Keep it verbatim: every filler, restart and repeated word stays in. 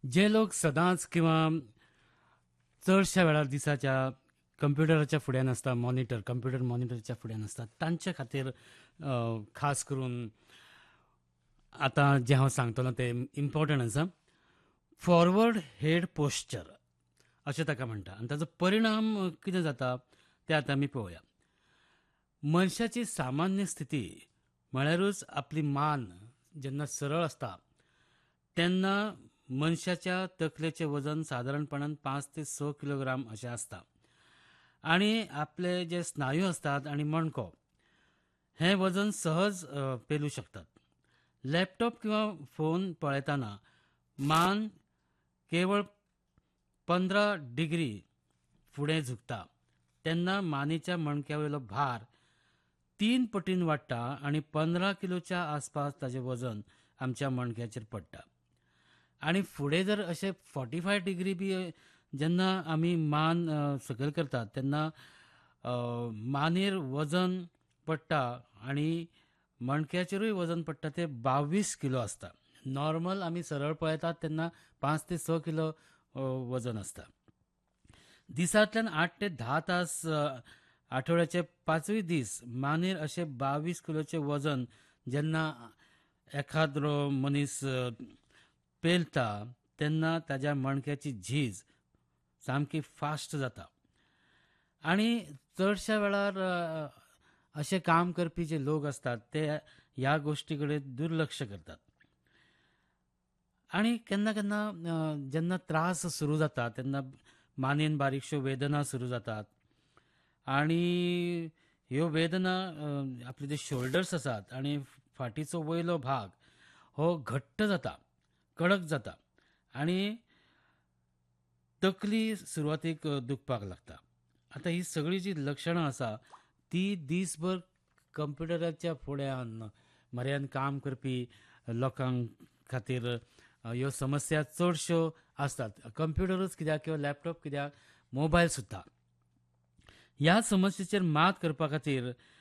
जे लोक सदांच किंवा चडशा वेळार दिसाच्या कंप्युटराच्या फुड्यान आसता, मॉनिटर कंप्युटर मॉनिटरच्या फुड्यान आसतात, तांचे खातीर अ, खास करून आतां जें हांव सांगतलों तें इम्पॉर्टंट आसा. फॉरवर्ड हेड पोस्चर अशें ताका म्हणटा, आनी ताचो परिणाम अ, कितें जाता तें आतां आमी पळोवया. मनशाची सामान्य स्थिती म्हळ्यारूच आपली मान जेन्ना सरळ आसता तेन्ना मनशाच्या तकलेचें वजन सादारणपणान पांच ते स किलोग्राम अशें आसता. आनी आपले जे स्नायू आसतात आनी मणको हें वजन सहज अ, पेलू शकतात. लॅपटॉप किंवा फोन पळयतना मान केवळ पंदरा डिग्री फुडें झुकता तेन्ना मानेच्या मणक्यावयलो भार तीन पटीन वाडटा आनी पंदरा किलोच्या आसपास ताचें वजन आमच्या मणक्याचेर पडटा. आनी फुडें जर अशें फोर्टी फाय डिग्री बी जेन्ना आमी मान अ, सकयल करतात तेन्ना अ, मानेर वजन पडटा आनी मणक्याचेरूय वजन पडटा तें बावीस किलो आसता. नॉर्मल आमी सरळ पळयतात तेन्ना पांच ते स किलो अ, वजन आसता. दिसांतल्यान आठ ते धा तास अ, आठवड्याचे पांचूय दीस मानेर अशें बावीस किलोचें वजन जेन्ना एखादो मनीस अ, पेलता तेन्ना ताच्या मणक्याची झीज सामकी फास्ट जाता. आनी चडश्या वेळार अ, अशें काम करपी जे लोक आसतात ते ह्या गोश्टी कडेन दुर्लक्ष करतात. आनी केन्ना केन्ना अ, जेन्ना त्रास सुरू जाता तेन्ना मानेन बारीकश्यो वेदना सुरू जातात. आनी ह्यो वेदना अ, आपले जे शोल्डर्स आसात आनी फाटीचो वयलो भाग हो घट्ट जाता, कडक जाता आनी तकली सुरवातीक अ, दुखपाक लागता. आतां ही सगळीं जी लक्षणां आसा ती दीसभर कंप्युटराच्या फुड्यान म्हऱ्यान काम करपी लोकांक खातीर अ, ह्यो समस्या चडश्यो आसतात. कंप्युटरूच कित्याक किंवा लॅपटॉप कित्याक, मोबायल सुद्दां. ह्या समस्येचेर मात करपा खातीर